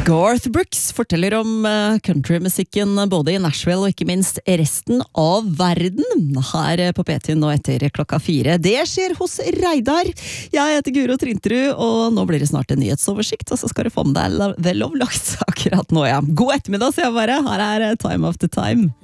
Garth Brooks forteller om countrymusikken både i Nashville og ikke minst resten av verden her på P3 nå etter 4:00. Det skjer hos Reidar. Jeg heter Guro Trinterud, og nå blir det snart en nyhetsoversikt, og så skal du få med deg Vel Lovelace akkurat nå, ja. God ettermiddag, sier jeg bare. Her er Time After Time.